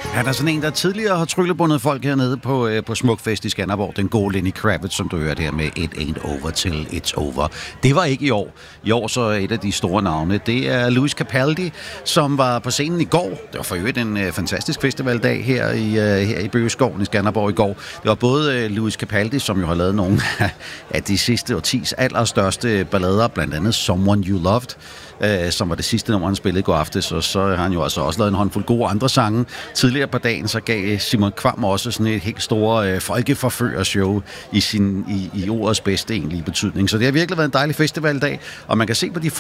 Han er sådan en, der tidligere har tryllebundet folk hernede på Smukfest i Skanderborg. Den gode Lenny Kravitz, som du hørte her med It Ain't Over Till It's Over. Det var ikke i år. I år så er et af de store navne. Det er Lewis Capaldi, som var på scenen i går. Det var for øvrigt en fantastisk festivaldag her i Bøgeskoven i Skanderborg i går. Det var både Lewis Capaldi, som jo har lavet nogle af de sidste årtis allerstørste ballader, blandt andet Someone You Loved, som var det sidste nummer, han spillede i går aftes, og så har han jo altså også lavet en håndfuld gode andre sange. Tidligere på dagen, så gav Simon Kvam også sådan et helt store folkeforførershow i ordets bedste egentlige betydning. Så det har virkelig været en dejlig festivaldag, og man kan se på de